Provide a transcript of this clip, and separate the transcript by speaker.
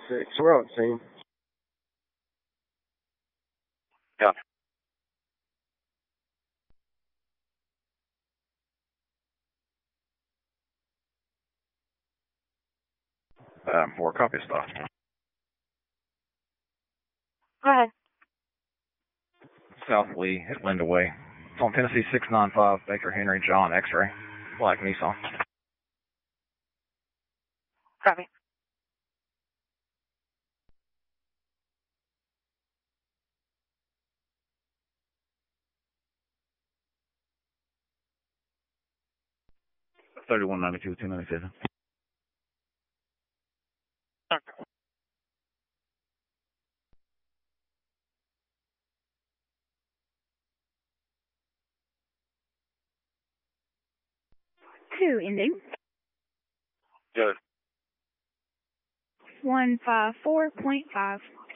Speaker 1: 6. We're on scene.
Speaker 2: Yeah. 4 copy stuff.
Speaker 3: Go ahead.
Speaker 2: South Lee, hit Linda Way. It's on Tennessee 695, Baker Henry John X-ray. Black Nissan.
Speaker 3: Copy.
Speaker 2: $31.92, $2.97.
Speaker 3: Okay.
Speaker 4: Two ending.
Speaker 2: Good.
Speaker 4: 154.5.